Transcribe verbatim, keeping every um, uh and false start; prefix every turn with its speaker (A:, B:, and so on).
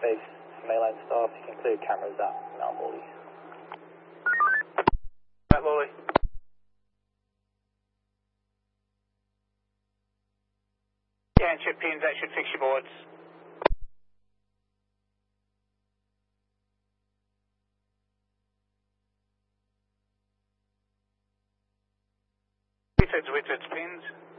A: base mainline staff, you can clear cameras at Mount Morley.
B: Right, Morley. Yeah, and chip pins, that should fix your boards. Whitwards, Whitwards, pins.